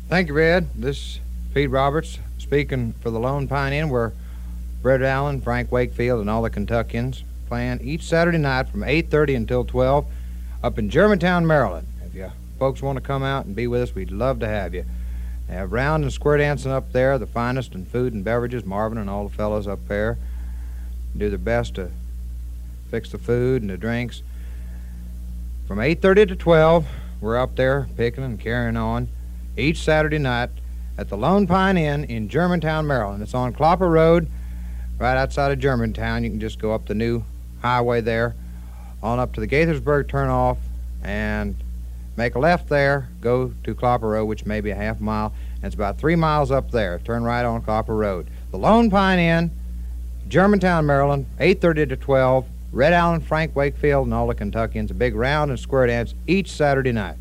Thank you, Red. This is Pete Roberts speaking for the Lone Pine Inn, where Brett Allen, Frank Wakefield, and all the Kentuckians playing each Saturday night from 8:30 until 12 up in Germantown, Maryland. If you folks want to come out and be with us, we'd love to have you. They have round and square dancing up there, the finest in food and beverages. Marvin and all the fellows up there do their best to fix the food and the drinks. From 8:30 to 12, we're up there picking and carrying on each Saturday night at the Lone Pine Inn in Germantown, Maryland. It's on Clopper Road, right outside of Germantown. You can just go up the new highway there, on up to the Gaithersburg turnoff, and make a left there, go to Clopper Road, which may be a half mile, and it's about 3 miles up there. Turn right on Clopper Road. The Lone Pine Inn, Germantown, Maryland, 8:30 to 12. Red Allen, Frank Wakefield, and all the Kentuckians. A big round and square dance each Saturday night.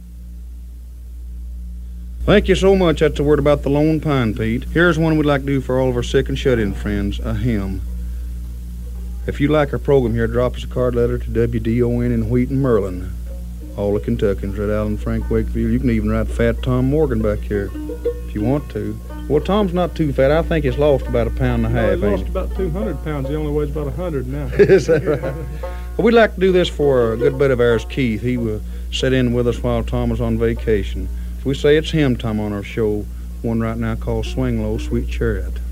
Thank you so much. That's a word about the Lone Pine, Pete. Here's one we'd like to do for all of our sick and shut-in friends, a hymn. If you like our program here, drop us a card letter to WDON in Wheaton, Maryland. All the Kentuckians, Red Allen, Frank Wakefield. You can even write Fat Tom Morgan back here if you want to. Well, Tom's not too fat. I think he's lost about a pound and a half. He lost about 200 pounds. He only weighs about 100 now. Is that right? Well, we'd like to do this for a good bit of ours, Keith. He will sit in with us while Tom was on vacation. So we say it's hymn time on our show. One right now called Swing Low, Sweet Chariot.